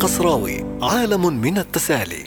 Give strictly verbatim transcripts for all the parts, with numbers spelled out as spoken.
القصراوي، عالم من التسالي.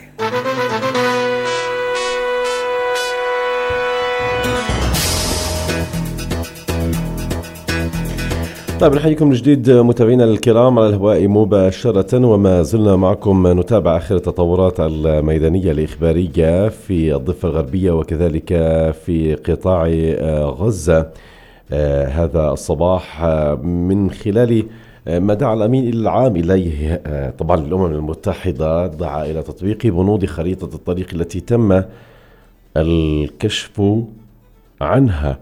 طيب نحييكم من جديد متابعينا الكرام على الهواء مباشرة، وما زلنا معكم نتابع آخر التطورات الميدانية الإخبارية في الضفة الغربية وكذلك في قطاع غزة هذا الصباح من خلال ما دعا الأمين العام إليه طبعا الأمم المتحدة، دعا إلى تطبيق بنود خريطة الطريق التي تم الكشف عنها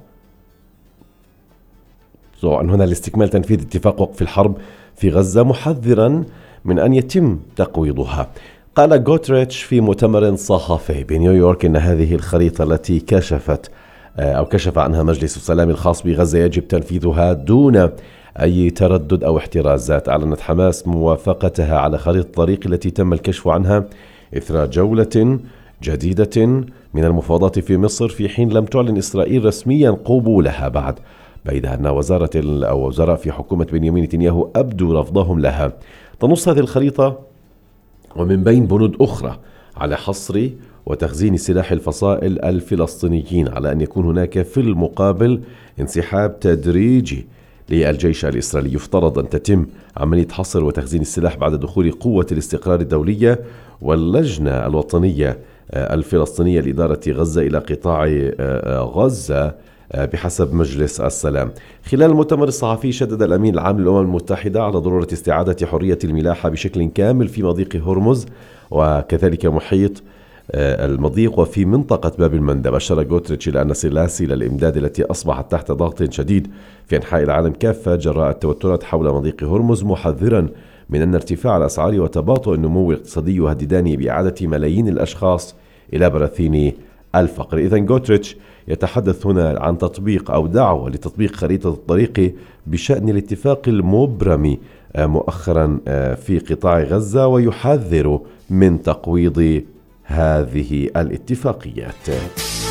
عن هنا لاستكمال تنفيذ اتفاق وقف الحرب في غزة، محذرا من أن يتم تقويضها. قال غوتريتش في مؤتمر صحفي بنيويورك إن هذه الخريطة التي كشفت أو كشف عنها مجلس السلام الخاص بغزة يجب تنفيذها دون أي تردد أو احترازات. أعلنت حماس موافقتها على خريطة الطريق التي تم الكشف عنها إثر جولة جديدة من المفاوضات في مصر، في حين لم تعلن إسرائيل رسميا قبولها بعد، بيد أن وزارة أو وزراء في حكومة بنيامين نتنياهو أبدوا رفضهم لها. تنص هذه الخريطة ومن بين بنود أخرى على حصر وتخزين سلاح الفصائل الفلسطينيين، على أن يكون هناك في المقابل انسحاب تدريجي للجيش الإسرائيلي. يفترض أن تتم عملية حصر وتخزين السلاح بعد دخول قوة الاستقرار الدولية واللجنة الوطنية الفلسطينية لإدارة غزة إلى قطاع غزة بحسب مجلس السلام. خلال المؤتمر الصحفي شدد الأمين العام للأمم المتحدة على ضرورة استعادة حرية الملاحة بشكل كامل في مضيق هرمز وكذلك محيط المضيق وفي منطقة باب المندب. أشار غوتريتش إلى أن سلاسل الإمداد التي أصبحت تحت ضغط شديد في أنحاء العالم كافة جراء التوترات حول مضيق هرمز، محذرا من أن ارتفاع الأسعار وتباطؤ النمو الاقتصادي يهددان بإعادة ملايين الأشخاص إلى براثين الفقر. إذن غوتريتش يتحدث هنا عن تطبيق أو دعوة لتطبيق خريطة الطريق بشأن الاتفاق المبرم مؤخرا في قطاع غزة، ويحذر من تقويض هذه الاتفاقيات.